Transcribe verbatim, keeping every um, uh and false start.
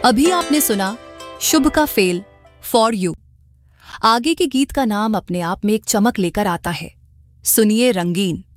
अभी आपने सुना शुभ का फेल फॉर यू। आगे के गीत का नाम अपने आप में एक चमक लेकर आता है। सुनिए रंगीन।